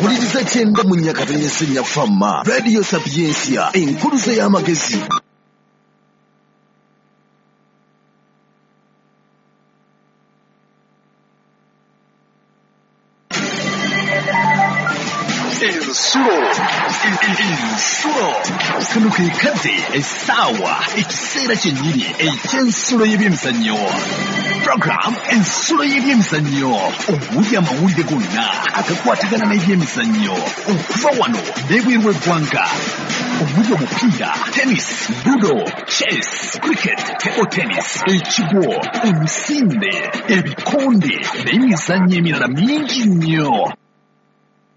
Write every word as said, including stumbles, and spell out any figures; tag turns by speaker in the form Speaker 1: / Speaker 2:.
Speaker 1: mpuliriza kyenda mu nnyakatto y'essenya famma radio sapiensia enkuluze y'amagezi. Ensulo ensulo kano ke kadde essaawa ekiseera kyennyini eky'ensulo y'ebyemizannyo. Program ensulo y'ebyemizannyo omuli amawulire gonna agakwatagana n'ebyemizannyo okuva wano n'ebweru w'eggwanga omuli omupiira, tennis, ludo, chess, cricket, table tennis, ekigwo, emisinde, ebikonde n'emizannyo emirala mingi nnyo.